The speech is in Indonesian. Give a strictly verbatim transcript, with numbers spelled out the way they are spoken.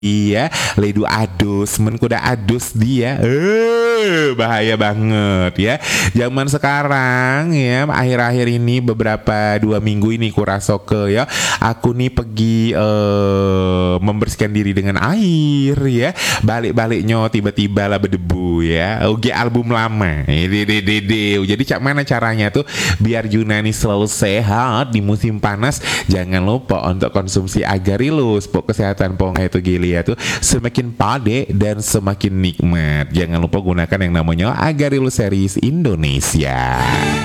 Iya, ledu adus, men kuda adus dia, eh bahaya banget ya. Zaman sekarang ya, akhir-akhir ini beberapa dua minggu ini kurasoke ya, aku nih pergi eh, membersihkan diri dengan air ya, balik-baliknya tiba-tiba lah berdebu ya. Oke, album lama, ini dede. Jadi cak mana caranya tuh biar Yunani selalu sehat di musim panas? Jangan lupa untuk konsumsi agarelus, pok kesehatan pong itu gili ya tuh semakin pade dan semakin nikmat. Jangan lupa gunakan yang namanya Agarelus Series Indonesia.